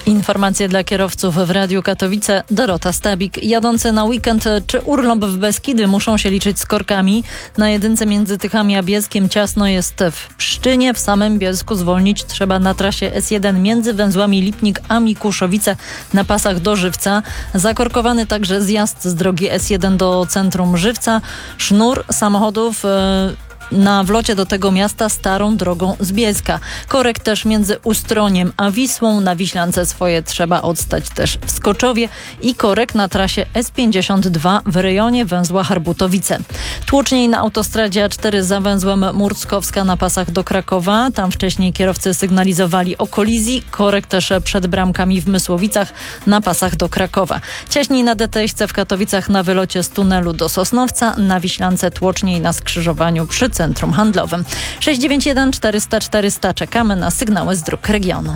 Informacje dla kierowców w Radiu Katowice. Dorota Stabik. Jadący na weekend czy urlop w Beskidy muszą się liczyć z korkami. Na jedynce między Tychami a Bielskiem ciasno jest w Pszczynie. W samym Bielsku zwolnić trzeba na trasie S1 między węzłami Lipnik a Mikuszowice na pasach do Żywca. Zakorkowany także zjazd z drogi S1 do centrum Żywca. Sznur samochodów na wlocie do tego miasta starą drogą z Bielska. Korek też między Ustroniem a Wisłą. Na Wiślance swoje trzeba odstać też w Skoczowie i korek na trasie S52 w rejonie węzła Harbutowice. Tłoczniej na autostradzie A4 za węzłem Murckowska na pasach do Krakowa. Tam wcześniej kierowcy sygnalizowali o kolizji. Korek też przed bramkami w Mysłowicach na pasach do Krakowa. Ciaśniej na DTS-ce w Katowicach na wylocie z tunelu do Sosnowca. Na Wiślance tłoczniej na skrzyżowaniu przy centrum handlowym. 691 400 400. Czekamy na sygnały z dróg regionu.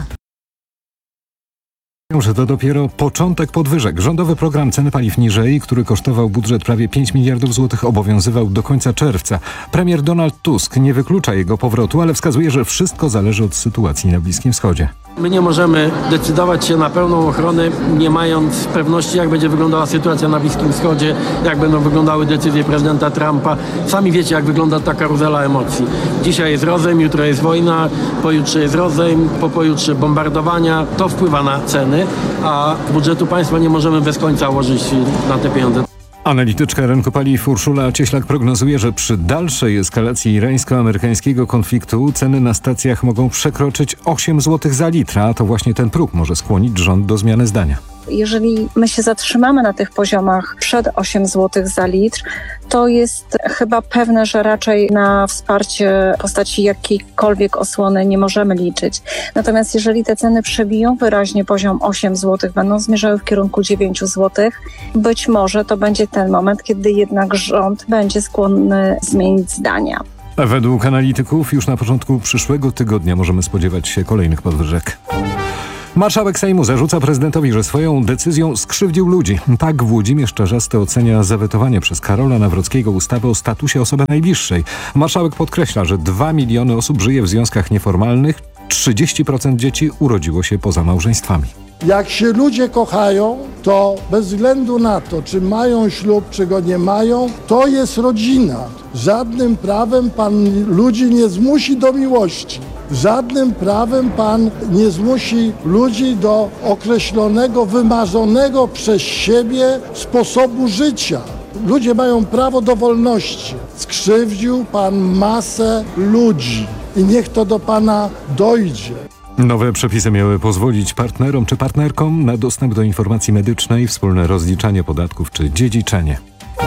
Że to dopiero początek podwyżek. Rządowy program ceny paliw niżej, który kosztował budżet prawie 5 miliardów złotych, obowiązywał do końca czerwca. Premier Donald Tusk nie wyklucza jego powrotu, ale wskazuje, że wszystko zależy od sytuacji na Bliskim Wschodzie. My nie możemy decydować się na pełną ochronę, nie mając pewności, jak będzie wyglądała sytuacja na Bliskim Wschodzie, jak będą wyglądały decyzje prezydenta Trumpa. Sami wiecie, jak wygląda ta karuzela emocji. Dzisiaj jest rozejm, jutro jest wojna, pojutrze jest rozejm, po pojutrze bombardowania. To wpływa na ceny, a budżetu państwa nie możemy bez końca łożyć na te pieniądze. Analityczka rynku paliw Urszula Cieślak prognozuje, że przy dalszej eskalacji irańsko-amerykańskiego konfliktu ceny na stacjach mogą przekroczyć 8 zł za litr, a to właśnie ten próg może skłonić rząd do zmiany zdania. Jeżeli my się zatrzymamy na tych poziomach przed 8 zł za litr, to jest chyba pewne, że raczej na wsparcie w postaci jakiejkolwiek osłony nie możemy liczyć. Natomiast jeżeli te ceny przebiją wyraźnie poziom 8 zł, będą zmierzały w kierunku 9 zł, być może to będzie ten moment, kiedy jednak rząd będzie skłonny zmienić zdania. Według analityków już na początku przyszłego tygodnia możemy spodziewać się kolejnych podwyżek. Marszałek Sejmu zarzuca prezydentowi, że swoją decyzją skrzywdził ludzi. Tak Włodzimierz Czarzasty ocenia zawetowanie przez Karola Nawrockiego ustawy o statusie osoby najbliższej. Marszałek podkreśla, że 2 miliony osób żyje w związkach nieformalnych, 30% dzieci urodziło się poza małżeństwami. Jak się ludzie kochają, to bez względu na to, czy mają ślub, czy go nie mają, to jest rodzina. Żadnym prawem pan ludzi nie zmusi do miłości. Żadnym prawem pan nie zmusi ludzi do określonego, wymarzonego przez siebie sposobu życia. Ludzie mają prawo do wolności. Skrzywdził pan masę ludzi i niech to do pana dojdzie. Nowe przepisy miały pozwolić partnerom czy partnerkom na dostęp do informacji medycznej, wspólne rozliczanie podatków czy dziedziczenie.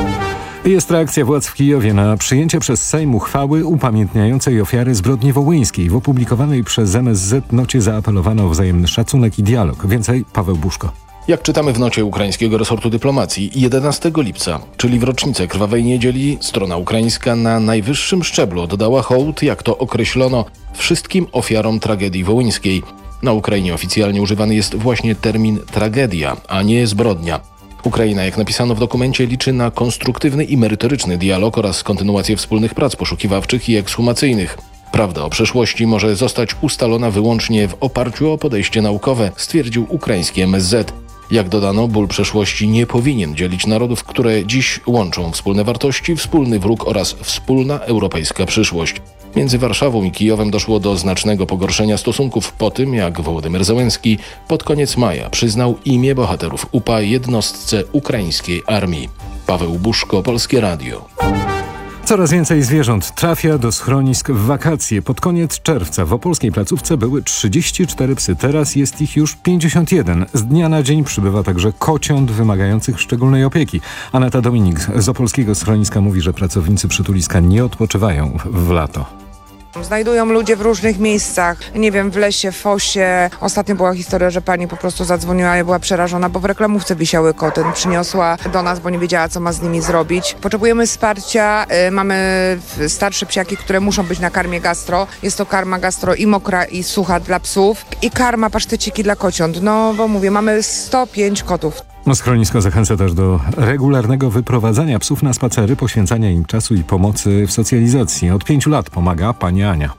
Jest reakcja władz w Kijowie na przyjęcie przez Sejm uchwały upamiętniającej ofiary zbrodni wołyńskiej. W opublikowanej przez MSZ nocie zaapelowano o wzajemny szacunek i dialog. Więcej Paweł Buszko. Jak czytamy w nocie ukraińskiego resortu dyplomacji, 11 lipca, czyli w rocznicę Krwawej Niedzieli, strona ukraińska na najwyższym szczeblu oddała hołd, jak to określono, wszystkim ofiarom tragedii wołyńskiej. Na Ukrainie oficjalnie używany jest właśnie termin tragedia, a nie zbrodnia. Ukraina, jak napisano w dokumencie, liczy na konstruktywny i merytoryczny dialog oraz kontynuację wspólnych prac poszukiwawczych i ekshumacyjnych. Prawda o przeszłości może zostać ustalona wyłącznie w oparciu o podejście naukowe, stwierdził ukraiński MSZ. Jak dodano, ból przeszłości nie powinien dzielić narodów, które dziś łączą wspólne wartości, wspólny wróg oraz wspólna europejska przyszłość. Między Warszawą i Kijowem doszło do znacznego pogorszenia stosunków po tym, jak Wołodymyr Zełenski pod koniec maja przyznał imię bohaterów UPA jednostce ukraińskiej armii. Paweł Buszko, Polskie Radio. Coraz więcej zwierząt trafia do schronisk w wakacje. Pod koniec czerwca w opolskiej placówce były 34 psy, teraz jest ich już 51. Z dnia na dzień przybywa także kociąt wymagających szczególnej opieki. Aneta Dominik z opolskiego schroniska mówi, że pracownicy przytuliska nie odpoczywają w lato. Znajdują ludzie w różnych miejscach, nie wiem, w lesie, w fosie. Ostatnio była historia, że pani po prostu zadzwoniła i była przerażona, bo w reklamówce wisiały koty. Przyniosła do nas, bo nie wiedziała, co ma z nimi zrobić. Potrzebujemy wsparcia, mamy starsze psiaki, które muszą być na karmie gastro. Jest to karma gastro i mokra, i sucha dla psów. I karma, paszteciki dla kociąt. No, bo mówię, mamy 105 kotów. Schronisko zachęca też do regularnego wyprowadzania psów na spacery, poświęcania im czasu i pomocy w socjalizacji. Od 5 lat pomaga pani Ania.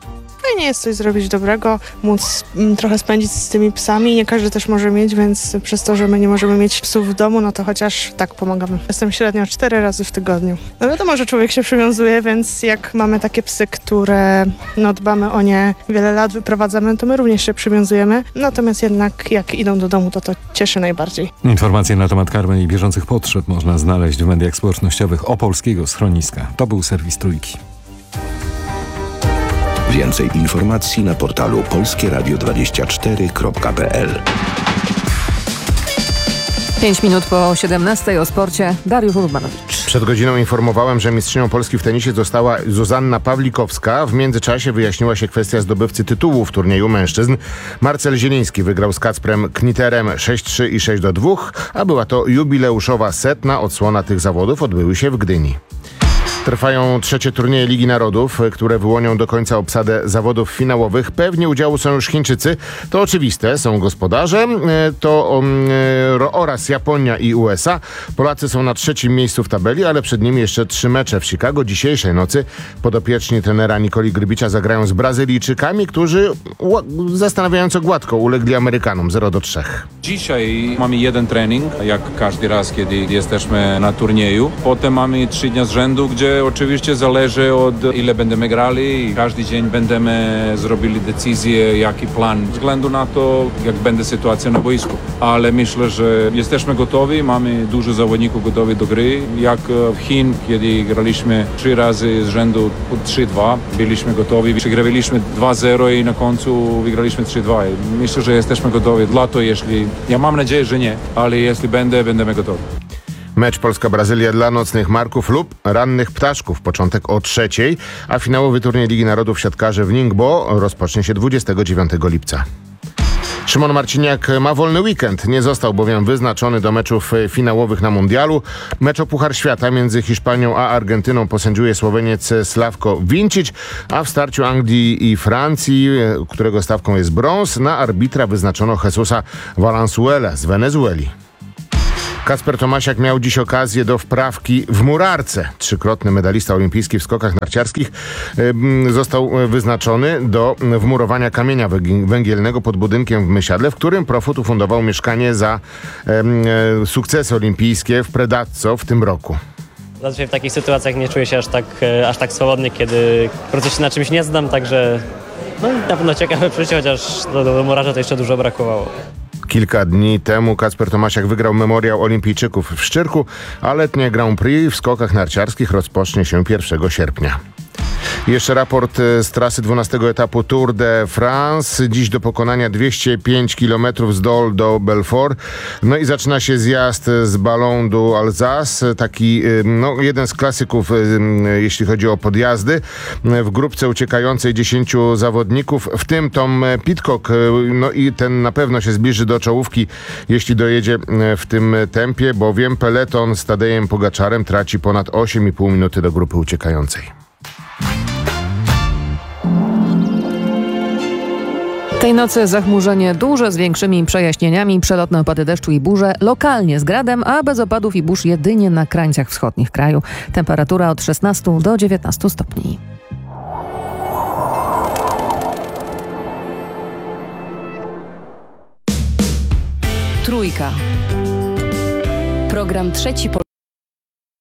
fajnie jest coś zrobić dobrego, móc trochę spędzić z tymi psami. Nie każdy też może mieć, więc przez to, że my nie możemy mieć psów w domu, no to chociaż tak pomagamy. Jestem średnio 4 razy w tygodniu. No wiadomo, że człowiek się przywiązuje, więc jak mamy takie psy, które dbamy o nie wiele lat, wyprowadzamy, to my również się przywiązujemy. Natomiast jednak jak idą do domu, to cieszy najbardziej. Informacje na temat karmy i bieżących potrzeb można znaleźć w mediach społecznościowych Opolskiego Schroniska. To był serwis Trójki. Więcej informacji na portalu polskieradio24.pl. 5 minut po 17 o sporcie. Dariusz Urbanowicz. Przed godziną informowałem, że mistrzynią Polski w tenisie została Zuzanna Pawlikowska. W międzyczasie wyjaśniła się kwestia zdobywcy tytułu w turnieju mężczyzn. Marcel Zieliński wygrał z Kacprem Kniterem 6-3 i 6-2, a była to jubileuszowa 100. odsłona tych zawodów. Odbyły się w Gdyni. Trwają trzecie turnieje Ligi Narodów, które wyłonią do końca obsadę zawodów finałowych. Pewnie udziału są już Chińczycy. To oczywiste, są gospodarze, oraz Japonia i USA. Polacy są na 3. miejscu w tabeli, ale przed nimi jeszcze 3 mecze w Chicago. Dzisiejszej nocy podopieczni trenera Nikoli Grbicia zagrają z Brazylijczykami, którzy zastanawiająco gładko ulegli Amerykanom 0-3. Dzisiaj mamy jeden trening, jak każdy raz, kiedy jesteśmy na turnieju. Potem mamy 3 dni z rzędu, gdzie oczywiście zależy od ile będziemy grali i każdy dzień będziemy zrobili decyzję, jaki plan, ze względu na to, jak będzie sytuacja na boisku. Ale myślę, że jesteśmy gotowi, mamy dużo zawodników gotowych do gry. Jak w Chin, kiedy graliśmy 3 razy z rzędu 3-2, byliśmy gotowi, przegrywaliśmy 2-0 i na końcu wygraliśmy 3-2. Myślę, że jesteśmy gotowi dla to, ja mam nadzieję, że nie, ale jeśli będziemy gotowi. Mecz Polska-Brazylia dla nocnych marków lub rannych ptaszków. Początek o 3:00, a finałowy turniej Ligi Narodów siatkarzy w Ningbo rozpocznie się 29 lipca. Szymon Marciniak ma wolny weekend. Nie został bowiem wyznaczony do meczów finałowych na mundialu. Mecz o Puchar Świata między Hiszpanią a Argentyną posędziuje Słoweniec Slavko Vincic, a w starciu Anglii i Francji, którego stawką jest brąz, na arbitra wyznaczono Jesusa Valenzuela z Wenezueli. Kacper Tomasiak miał dziś okazję do wprawki w murarce. 3-krotny medalista olimpijski w skokach narciarskich został wyznaczony do wmurowania kamienia węgielnego pod budynkiem w Mysiadle, w którym Profut ufundował mieszkanie za sukcesy olimpijskie w Predazzo w tym roku. Zazwyczaj w takich sytuacjach nie czuję się aż tak swobodnie, kiedy po prostu się na czymś nie znam, także na pewno ciekawe przeżycie, chociaż do murarza to jeszcze dużo brakowało. Kilka dni temu Kacper Tomasiak wygrał memoriał olimpijczyków w Szczyrku, a letnie Grand Prix w skokach narciarskich rozpocznie się 1 sierpnia. Jeszcze raport z trasy 12 etapu Tour de France. Dziś do pokonania 205 km z Dol do Belfort. No i zaczyna się zjazd z Ballon d'Alsace. Taki jeden z klasyków, jeśli chodzi o podjazdy. W grupce uciekającej 10 zawodników, w tym Tom Pidcock. No i ten na pewno się zbliży do czołówki, jeśli dojedzie w tym tempie, bowiem peleton z Tadejem Pogaczarem traci ponad 8,5 minuty do grupy uciekającej. Tej nocy zachmurzenie duże z większymi przejaśnieniami, przelotne opady deszczu i burze, lokalnie z gradem, a bez opadów i burz jedynie na krańcach wschodnich kraju. Temperatura od 16 do 19 stopni. Trójka. Program trzeci